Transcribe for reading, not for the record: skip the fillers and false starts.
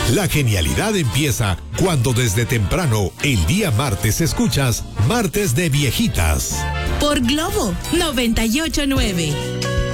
La genialidad empieza cuando desde temprano, el día martes, escuchas Martes de Viejitas. Por Globo 98.9.